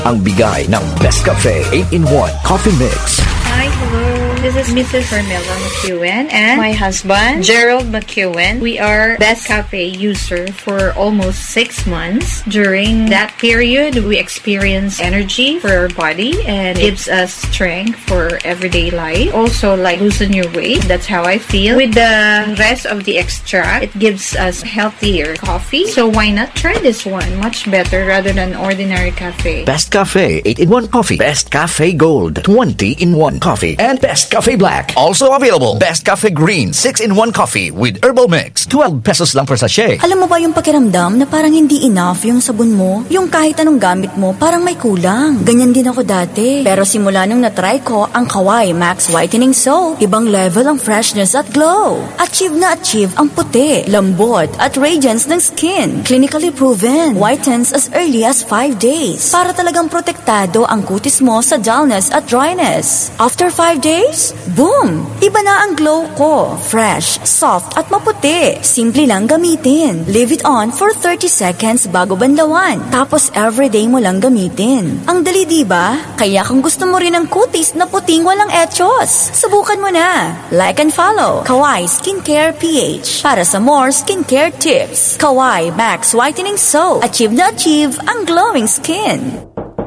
Ang bigay ng Best Cafe 8-in-1 Coffee Mix. Hi, hello. This is Mrs. Carmela McEwen and my husband, Gerald McEwen. We are Best Cafe user for almost 6 months. During that period, we experience energy for our body and gives us strength for everyday life. Also, like loosen your weight. That's how I feel. With the rest of the extract, it gives us healthier coffee. So why not try this one? Much better rather than ordinary cafe. Best Cafe 8-in-1 Coffee. Best Cafe Gold 20-in-1 Coffee. And Best Cafe Black. Also available, Best Cafe Green 6-in-1 Coffee with Herbal Mix. 12 pesos lang per sachet. Alam mo ba yung pakiramdam na parang hindi enough yung sabon mo? Yung kahit anong gamit mo, parang may kulang. Ganyan din ako dati. Pero simula nung natry ko ang Kawai Max Whitening Soap, ibang level ang freshness at glow. Achieve na achieve ang puti, lambot at radiance ng skin. Clinically proven. Whitens as early as 5 days. Para talagang protektado ang kutis mo sa dullness at dryness. After 5 days, boom! Iba na ang glow ko. Fresh, soft at maputi. Simple lang gamitin. Leave it on for 30 seconds bago banlawan. Tapos everyday mo lang gamitin. Ang dali diba? Kaya kung gusto mo rin ng kutis na puting walang etchos, subukan mo na. Like and follow Kawai Skincare PH para sa more skincare tips. Kawai Max Whitening Soap. Achieve na achieve ang glowing skin.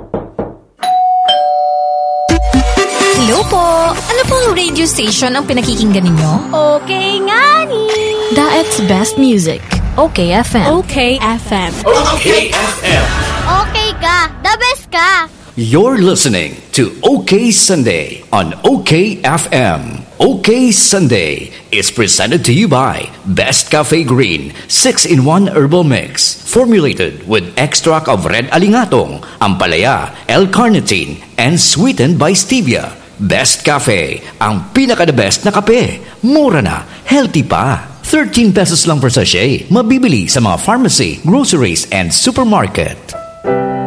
Hello po! Ano pong radio station ang pinakikinggan ninyo? Okay nga ni! That's Best Music. Okay FM. Okay FM. Okay FM. Okay ka! The best ka! You're listening to OK Sunday on OK FM. OK Sunday is presented to you by Best Cafe Green 6-in-1 Herbal Mix. Formulated with extract of red alingatong, ampalaya, L-carnitine, and sweetened by stevia. Best Cafe, ang pinaka-the best na kape. Mura na, healthy pa. 13 pesos lang per sachet. Mabibili sa mga pharmacy, groceries, and supermarket.